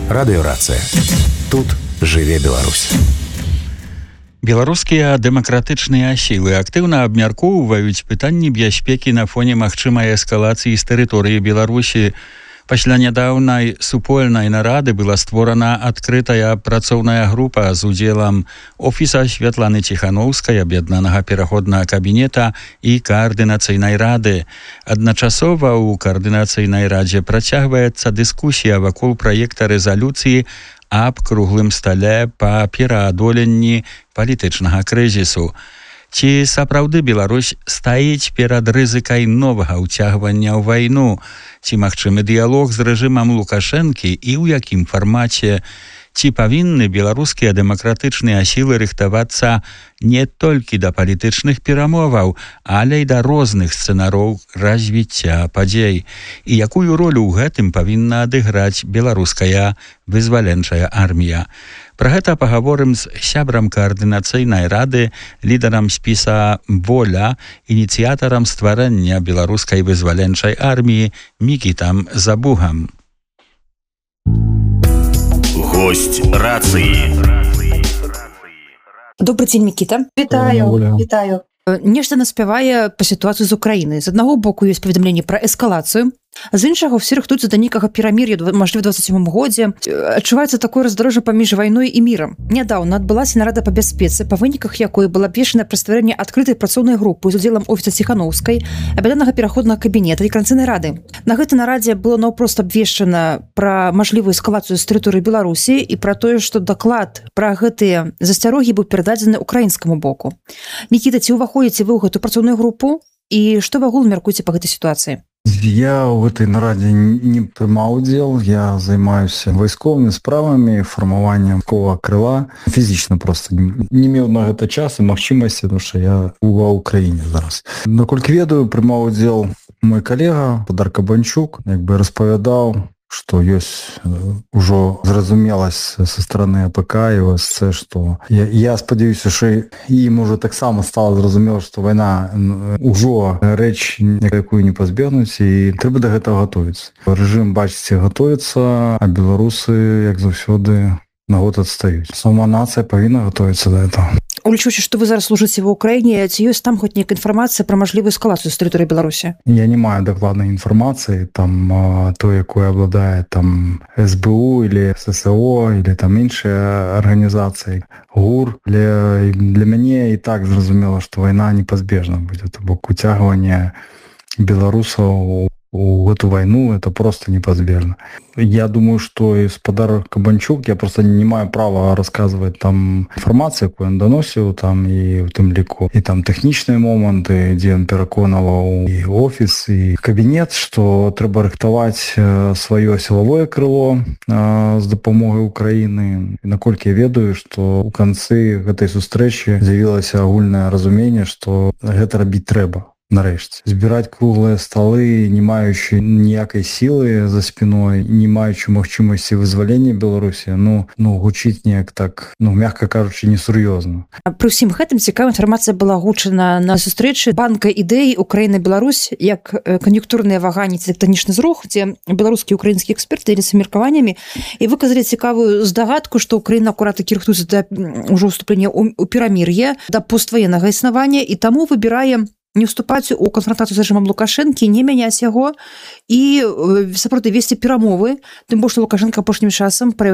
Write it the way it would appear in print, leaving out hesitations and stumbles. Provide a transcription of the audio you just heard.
Радыёрацыя. Тут жыве Беларусь. Беларускія дэмакратычныя сілы актыўна абмяркоўваюць пытанні бяспекі на фоне магчымай эскалацыі з тэрыторыі Беларусі. Пасля нядаўнай супольнай нарады была створана адкрытая працоўная група з удзелам Офіса Святланы Ціхановскай, аб'яднанага пераходнага кабінета і каардынацыйнай рады. Адначасова ў каардынацыйнай радзе працягваецца дыскусія вакол праекта рэзалюцыі аб круглым стале па пераадоленні палітычнага крызісу. Ці сапраўды Беларусь стаіць перад рызыкай новага ўцягвання ў вайну? Ці магчымы дыялог з рэжымам Лукашэнкі і ў якім фармаце? Ці павінны беларускія дэмакратычныя сілы рыхтавацца не толькі да палітычных перамоваў, але і да розных сцэнароў развіцця падзей? І якую ролю ў гэтым павінна адыграць беларуская вызваленчая армія? Пра гэта пагаворым з сябрам каардынацыйнай рады, лідарам спіса «Воля», ініцыятарам стварэння беларускай вызваленчай арміі Мікітам Забугам. Гость рацыі. Добрый дзень, Мікіта. Вітаю. Нешта наспявае па сітуацыю з Украінай. З аднаго боку ёсць паведамленне пра эскалацыю, з іншага ўсе рыхтуюцца да нейкага перамір'я, мажліва, 27 годзе. Адчуваецца такое раздарожжа паміж вайной і мірам. Нядаўна адбылася нарада па бяспецы, па выніках якой было абвешчана пра стварэнне адкрытай працоўнай групы з удзелам Офіса Ціхановскай, аб'яднанага пераходнага кабінета і Каардынацыйнай рады. На гэтай нарадзе было наўпрост абвешчана пра мажлівую эскалацыю з тэрыторыі Беларусі і пра тое, што даклад пра гэтыя засцярогі быў перададзены украінскаму боку. Мікіта, ці ўваходзіце вы ў гэту працоўную групу і што вы агулам мяркуеце па гэтай сітуацыі? Я в этой нараде не принимал удел, я занимаюсь войсковыми справами, формованием такого крыла. Физично просто не имел на это час и магчимости, потому что я в Украине зараз. Наколькі ведаю, принимал удел мой коллега Подар Кабанчук, распавядал, что есть уже зразумелость со стороны АПК и ОСЦ, что я сподіваюся, что им уже так само стало зразумело, что война уже речь никакую не позбегнуть, и треба до этого готовиться. Режим, бачите, готовится, а белорусы, як завсёды, на год отстают. Сама нация повинна готовиться до этого. Улічуючи, што вы зараз служыце ва Ўкраіне, ці ёсць там хоць нейкая інфармацыя пра мажлівую эскалацыю з тэрыторыі Беларусі? Я не маю дакладнай інфармацыі, там то, якое абладае там СБУ или ССО или там іншыя арганізацыі. ГУР. Для мяне і так зразумела, што вайна непазбежна будзе, то бок уцягванне беларусаў у эту войну, это просто непозбежно. Я думаю, что из Подар Кабанчук, я просто не имею права рассказывать там информацию, какую он доносил, там и в том лику, и там техничные моменты, где он переконывал и офис, и кабинет, что треба рыхтовать свое силовое крыло с допомогой Украины. И наколькі я ведаю, что у концы этой сустрэчы з'явилось агульное разумение, что гэта рабіць трэба. Нарэшце. Збіраць круглыя сталы, не маючы ніякай сілы за спиной, не маючы магчымасці вызвалення Беларусі, гучыць неяк так, мягка кажучы, несур'ёзна. Пры ўсім гэтым цікавая інфармацыя была агучана на сустрэчы банка ідэй Украіна-Беларусь як кан'юнктурныя ваганні ці тэктанічны зрух, дзе беларускія і украінскія эксперты дзеліліся меркаваннямі і выказалі цікавую здагадку, што Украіна акурат такі рыхтуецца да ўжо ўступлення ў перамір'е, да постваеннага існавання і таму выбірае не ўступаць у канфрантацыю з рэжымам Лукашэнкі, не мяняць яго і сапраўды весці перамовы, тым больш што Лукашэнка апошнім часам